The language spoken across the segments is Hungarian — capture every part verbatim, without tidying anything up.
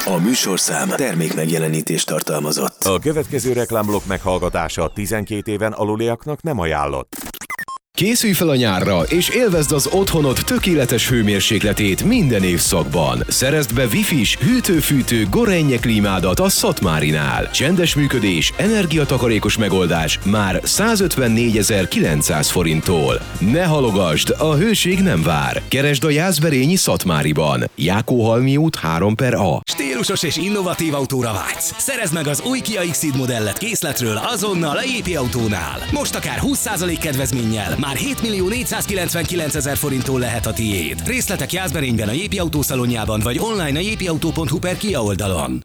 A műsorszám termék megjelenítést tartalmazott. A következő reklámblokk meghallgatása tizenkét éven aluliaknak nem ajánlott. Készülj fel a nyárra, és élvezd az otthonod tökéletes hőmérsékletét minden évszakban. Szerezd be Wi-Fi-s, hűtő-fűtő Gorenje klímádat a Szatmárinál. Csendes működés, energiatakarékos megoldás már százötvennégyezer-kilencszáz forinttól. Ne halogasd, a hőség nem vár. Keresd a Jászberényi Szatmáriban. Jákóhalmi út három per A. Stílusos és innovatív autóra vágysz? Szerezd meg az új Kia Xceed modellet készletről azonnal a jé pé Autónál. Most akár húsz százalék kedvezménnyel már hétmillió-négyszázkilencvenkilencezer forinttól lehet a tiéd. Részletek Jászberényben a jé pé Autó szalonjában vagy online a jé pé autó pont hu per Kia oldalon.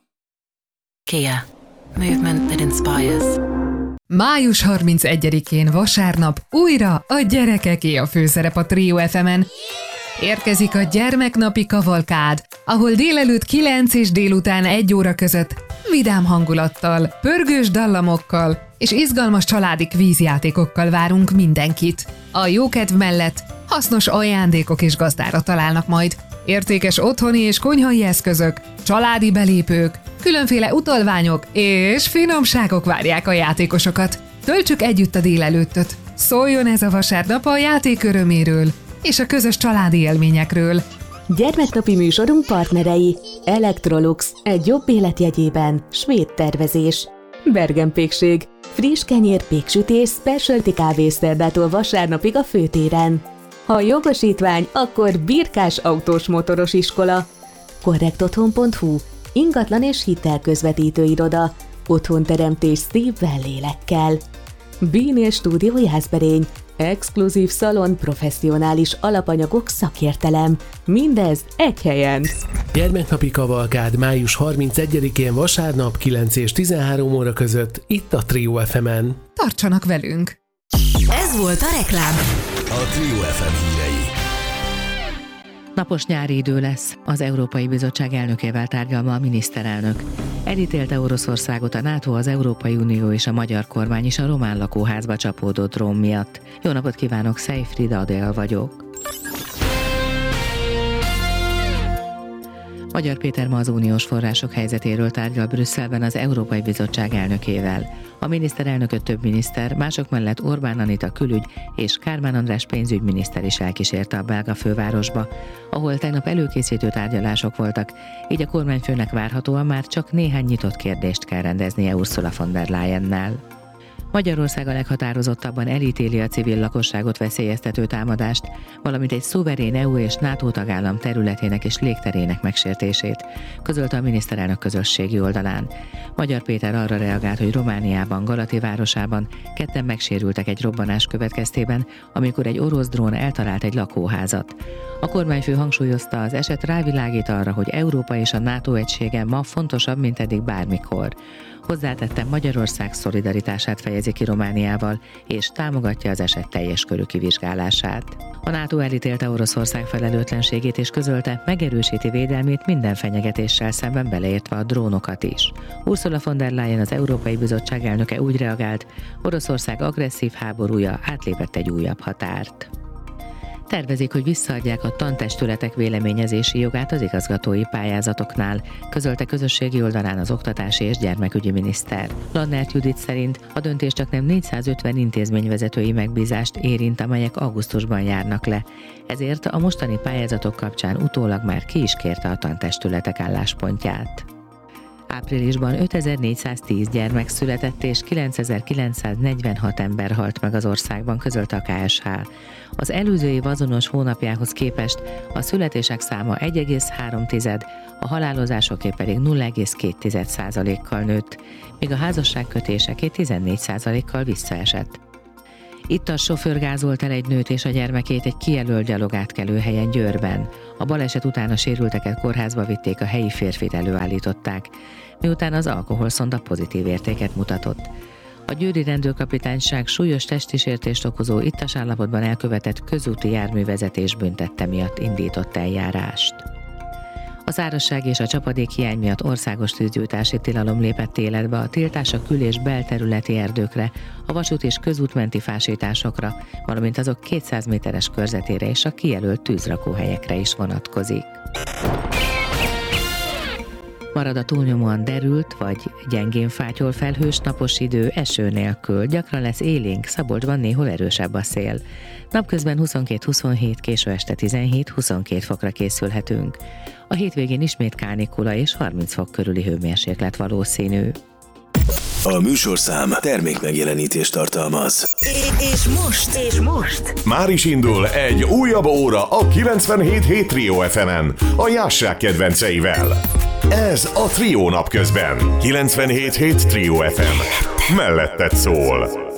Kia. Movement that inspires. május harmincegyedikén vasárnap újra a gyerekeké a főszerep a Trio ef emen. Érkezik a gyermeknapi kavalkád, ahol délelőtt kilenc és délután egy óra között vidám hangulattal, pörgős dallamokkal és izgalmas családi kvízjátékokkal várunk mindenkit. A jókedv mellett hasznos ajándékok is gazdára találnak majd. Értékes otthoni és konyhai eszközök, családi belépők, különféle utalványok és finomságok várják a játékosokat. Töltsük együtt a délelőttöt. Szóljon ez a vasárnap a játék öröméről és a közös családi élményekről. Gyermeknapi műsorunk partnerei: Electrolux, egy jobb élet jegyében, svéd tervezés. Bergen pékség, friss kenyér, péksütés, specialty kávé szerdától vasárnapig a főtéren. Ha jogosítvány, akkor Birkás autós motoros iskola. korrektotthon pont hu, ingatlan és hitelközvetítő iroda, otthonteremtés szívvel, lélekkel. Bínél Stúdió Jászberény, exkluzív szalon, professzionális alapanyagok, szakértelem. Mindez egy helyen. Gyermeknapi kavalkád május harmincegyedikén vasárnap kilenc és tizenhárom óra között itt a Trio ef emen. Tartsanak velünk! Ez volt a reklám. A Trio ef em hírei. Napos nyári idő lesz. Az Európai Bizottság elnökével tárgyal ma a miniszterelnök. Elítélte Oroszországot a NATO, az Európai Unió és a magyar kormány is a román lakóházba csapódott drón miatt. Jó napot kívánok, Szejfrid Adél vagyok. Magyar Péter ma az uniós források helyzetéről tárgyal Brüsszelben az Európai Bizottság elnökével. A miniszterelnököt több miniszter, mások mellett Orbán Anita külügy és Kármán András pénzügyminiszter is elkísérte a belga fővárosba, ahol tegnap előkészítő tárgyalások voltak, így a kormányfőnek várhatóan már csak néhány nyitott kérdést kell rendeznie Ursula von der Leyennel. Magyarország a leghatározottabban elítéli a civil lakosságot veszélyeztető támadást, valamint egy szuverén é u és NATO tagállam területének és légterének megsértését, közölte a miniszterelnök közösségi oldalán. Magyar Péter arra reagált, hogy Romániában, Galati városában ketten megsérültek egy robbanás következtében, amikor egy orosz drón eltalált egy lakóházat. A kormányfő hangsúlyozta, az eset rávilágít arra, hogy Európa és a NATO egysége ma fontosabb, mint eddig bármikor. Hozzátettem, Magyarország szolidaritását fejezi ki Romániával, és támogatja az eset teljes körű kivizsgálását. A NATO elítélte Oroszország felelőtlenségét és közölte, megerősíti védelmét minden fenyegetéssel szemben, beleértve a drónokat is. Ursula von der Leyen, az Európai Bizottság elnöke úgy reagált, Oroszország agresszív háborúja átlépett egy újabb határt. Tervezik, hogy visszaadják a tantestületek véleményezési jogát az igazgatói pályázatoknál, közölte közösségi oldalán az oktatási és gyermekügyi miniszter. Lannert Judit szerint a döntés csak nem négyszázötven intézményvezetői megbízást érint, amelyek augusztusban járnak le. Ezért a mostani pályázatok kapcsán utólag már ki is kérte a tantestületek álláspontját. Áprilisban ötezer-négyszáztíz gyermek született és kilencezer-kilencszáznegyvenhat ember halt meg az országban, közölte a ká es há. Az előző év azonos hónapjához képest a születések száma egy egész három, a halálozásoké pedig nulla egész két százalékkal nőtt, míg a házasságkötéseké tizennégy százalékkal visszaesett. Itt a sofőr gázolt el egy nőt és a gyermekét egy kijelölt gyalogátkelőhelyen Győrben. A baleset után a sérülteket kórházba vitték, a helyi férfit előállították, miután az alkoholszonda pozitív értéket mutatott. A győri rendőrkapitányság súlyos testi sértést okozó ittas állapotban elkövetett közúti járművezetés büntette miatt indított eljárást. A szárazság és a csapadékhiány miatt országos tűzgyújtási tilalom lépett életbe, a tiltás a kül- és belterületi erdőkre, a vasút és közútmenti fásításokra, valamint azok kétszáz méteres körzetére és a kijelölt tűzrakóhelyekre is vonatkozik. Marad a túlnyomóan derült vagy gyengén fátyol felhős napos idő eső nélkül. Gyakran lesz élénk, Szabolcsban néhol erősebb a szél. Napközben huszonkettő-huszonhét, késő este tizenhét-huszonkét fokra készülhetünk. A hétvégén ismét kánikula és harminc fok körüli hőmérséklet valószínű. A műsorszám termékmegjelenítést tartalmaz. És most, és most. Már is indul egy újabb óra a kilencvenhét hét Trio ef emen, a Jásság kedvenceivel. Ez a Trio napközben. kilencvenhét hét Trio ef em. Melletted szól.